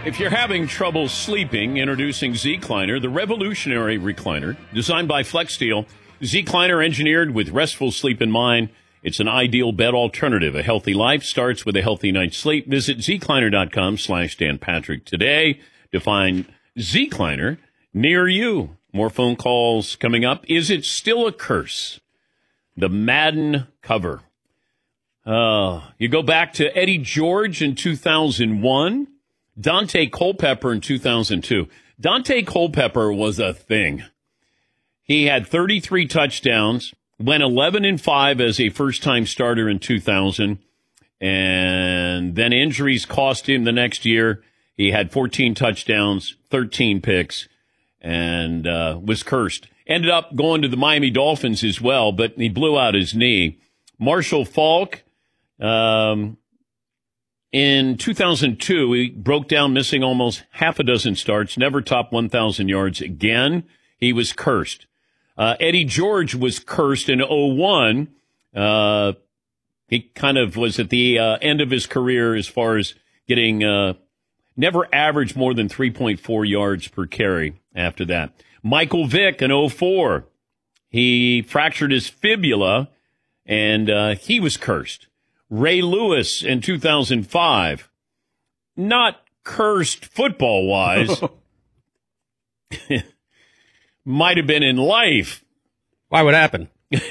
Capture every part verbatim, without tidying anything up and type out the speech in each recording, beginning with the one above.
If you're having trouble sleeping, introducing Z-Cliner, the revolutionary recliner designed by FlexSteel. Z-Cliner engineered with restful sleep in mind. It's an ideal bed alternative. A healthy life starts with a healthy night's sleep. Visit zcliner.com slash Dan Patrick today to find Z-Cliner near you. More phone calls coming up. Is it still a curse? The Madden cover. Uh, you go back to Eddie George in two thousand one. Dante Culpepper in two thousand two. Dante Culpepper was a thing. He had thirty-three touchdowns, went eleven and five as a first-time starter in two thousand, and then injuries cost him the next year. He had fourteen touchdowns, thirteen picks, and uh, was cursed. Ended up going to the Miami Dolphins as well, but he blew out his knee. Marshall Faulk, um... in two thousand two, he broke down, missing almost half a dozen starts, never topped one thousand yards again. He was cursed. Uh, Eddie George was cursed in oh one. Uh, he kind of was at the uh, end of his career as far as getting, uh, never averaged more than three point four yards per carry after that. Michael Vick in oh four. He fractured his fibula, and uh, he was cursed. Ray Lewis in two thousand five, not cursed football-wise, might have been in life. Why would happen?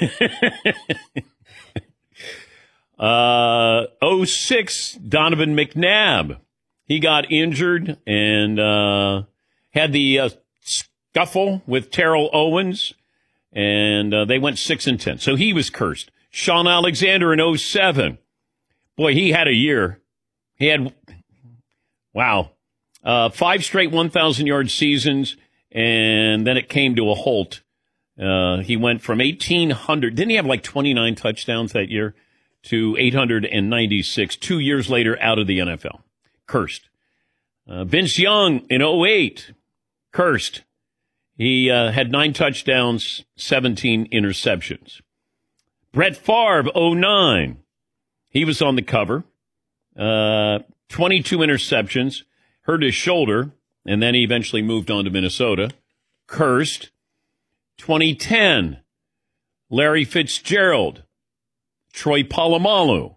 uh, oh six, Donovan McNabb. He got injured and uh, had the uh, scuffle with Terrell Owens, and uh, they went six and ten. So he was cursed. Sean Alexander in oh seven. Boy, he had a year. He had, wow, uh, five straight one thousand yard seasons, and then it came to a halt. Uh, he went from eighteen hundred, didn't he have like twenty-nine touchdowns that year, to eight hundred ninety-six, two years later out of the N F L. Cursed. Uh, Vince Young in oh eight, cursed. He uh, had nine touchdowns, seventeen interceptions. Brett Favre, oh nine. He was on the cover, uh, twenty-two interceptions, hurt his shoulder, and then he eventually moved on to Minnesota. Cursed. twenty ten, Larry Fitzgerald, Troy Polamalu.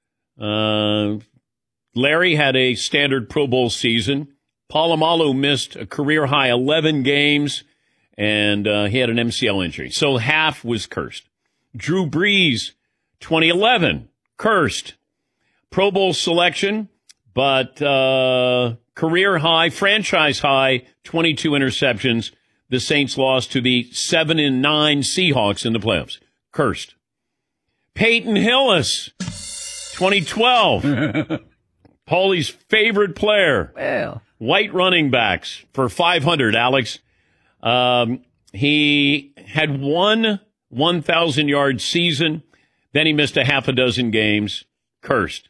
Uh, Larry had a standard Pro Bowl season. Polamalu missed a career-high eleven games, and uh, he had an M C L injury. So half was cursed. Drew Brees, twenty eleven. Cursed. Pro Bowl selection, but uh, career high, franchise high, twenty-two interceptions. The Saints lost to the seven and nine Seahawks in the playoffs. Cursed. Peyton Hillis, twenty twelve. Paulie's favorite player. Well, White running backs for five hundred, Alex. Um, he had one one thousand yard season. Then he missed a half a dozen games. Cursed.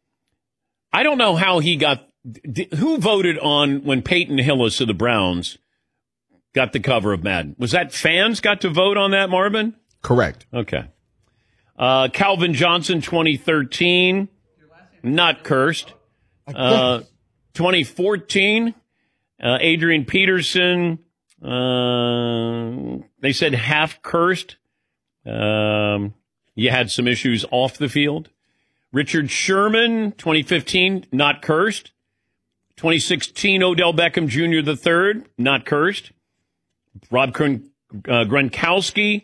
I don't know how he got... Who voted on when Peyton Hillis of the Browns got the cover of Madden? Was that fans got to vote on that, Marvin? Correct. Okay. Uh, Calvin Johnson, twenty thirteen. Not cursed. Uh, twenty fourteen, uh, Adrian Peterson. Uh, they said half cursed. Um... You had some issues off the field. Richard Sherman, twenty fifteen, not cursed. twenty sixteen, Odell Beckham Junior the third, not cursed. Rob Gron- uh, Gronkowski,